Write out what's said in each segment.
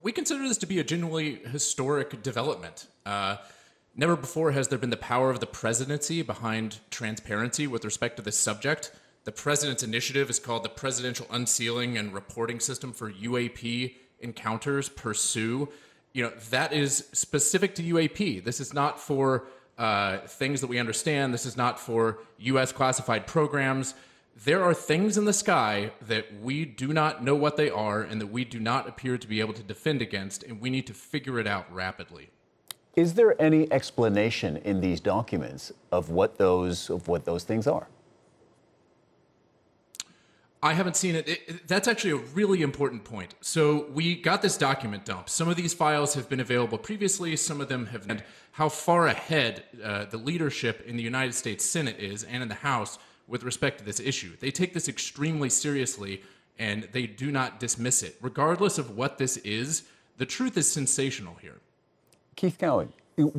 We consider this to be a genuinely historic development. Never before has there been the power of the presidency behind transparency with respect to this subject. The president's initiative is called the Presidential Unsealing and Reporting System for UAP Encounters, PURSUE. That is specific to UAP. This is not for things that we understand. This is not for U.S. classified programs. There are things in the sky that we do not know what they are and that we do not appear to be able to defend against, and we need to figure it out rapidly. Is there any explanation in these documents of what those things are? I haven't seen it. That's actually a really important point. So we got this document dump. Some of these files have been available previously. Some of them have. And how far ahead the leadership in the United States Senate is and in the House with respect to this issue. They take this extremely seriously, and they do not dismiss it. Regardless of what this is, the truth is sensational here. Keith Cowan,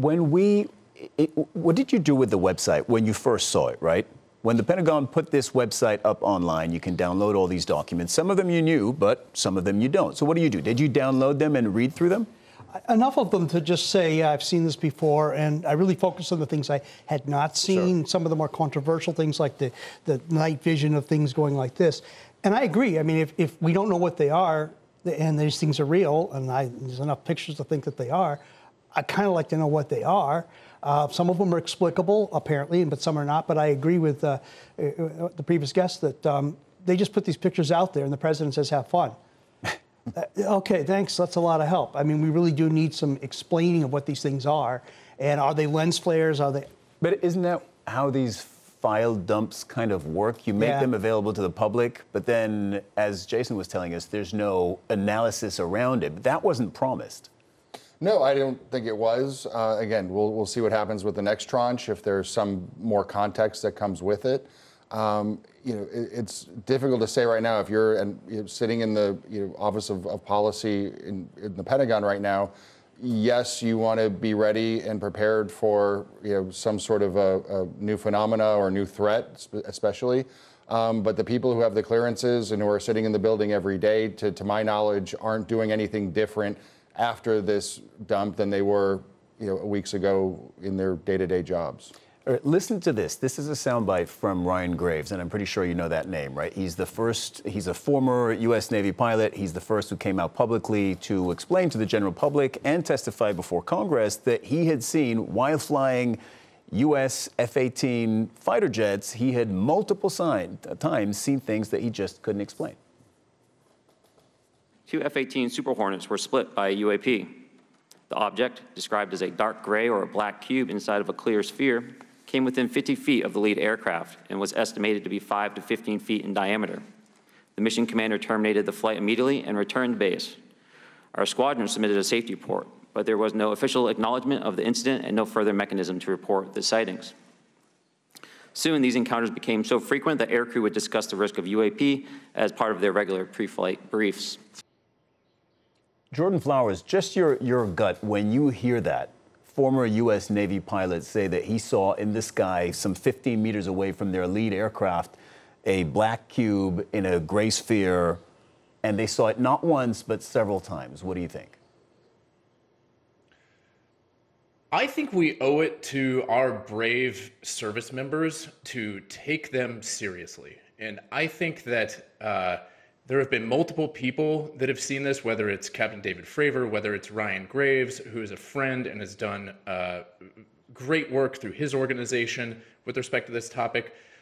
what did you do with the website when you first saw it, right? When the Pentagon put this website up online, you can download all these documents. Some of them you knew, but some of them you don't. So what do? Did you download them and read through them? Enough of them to just say, yeah, I've seen this before, and I really focused on the things I had not seen, Sure. some of the more controversial things like the night vision of things going like this. And I agree. I mean, if we don't know what they are, and these things are real, and there's enough pictures to think that they are, I kind of like to know what they are. Some of them are explicable, apparently, but some are not. But I agree with the previous guest that they just put these pictures out there, and the president says, have fun. Okay, thanks. That's a lot of help. I mean, we really do need some explaining of what these things are. And are they lens flares? Are they? But isn't that how these file dumps kind of work? You make them available to the public, but then, as Jason was telling us, there's no analysis around it. But that wasn't promised. No, I don't think it was. Again, we'll see what happens with the next tranche, if there's some more context that comes with it. It's difficult to say right now if you're sitting in the Office of Policy in the Pentagon right now. Yes, you want to be ready and prepared for some sort of a new phenomena or new threat, especially. But the people who have the clearances and who are sitting in the building every day, to my knowledge, aren't doing anything different after this dump than they were weeks ago in their day-to-day jobs. All right, listen to this. This is a soundbite from Ryan Graves, and I'm pretty sure you know that name, right? He's a former U.S. Navy pilot. He's the first who came out publicly to explain to the general public and testify before Congress that he had seen, while flying U.S. F-18 fighter jets, he had multiple times seen things that he just couldn't explain. Two F-18 Super Hornets were split by a UAP. The object, described as a dark gray or a black cube inside of a clear sphere, came within 50 feet of the lead aircraft and was estimated to be 5 to 15 feet in diameter. The mission commander terminated the flight immediately and returned to base. Our squadron submitted a safety report, but there was no official acknowledgement of the incident and no further mechanism to report the sightings. Soon, these encounters became so frequent that aircrew would discuss the risk of UAP as part of their regular pre-flight briefs. Jordan Flowers, just your gut when you hear that former U.S. Navy pilot say that he saw in the sky some 15 meters away from their lead aircraft a black cube in a gray sphere, and they saw it not once but several times. What do you think? I think we owe it to our brave service members to take them seriously. And I think that there have been multiple people that have seen this, whether it's Captain David Fravor, whether it's Ryan Graves, who is a friend and has done great work through his organization with respect to this topic.